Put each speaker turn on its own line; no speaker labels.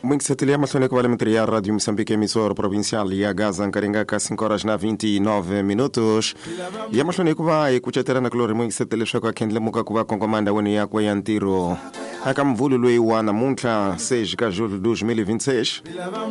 Muinsetilia mahloneko vale mitri ya Radio Moçambique, emissora provincial ya Gaza, nkarengaka 5 horas na 29 minutos. Ya mahloneko va ekucetela na klori muinsetele leswaku akhendlemuka ku va kongomanda wenu yakwe ya ntiro aka mvulu loyi wa namuntlha 6 ka Julho 2026.